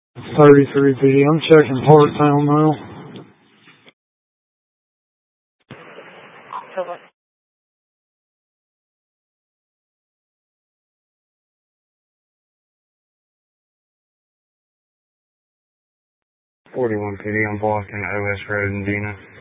33 PD. I'm checking Parktown now. 41 PD. I'm blocking OS Road in Dina.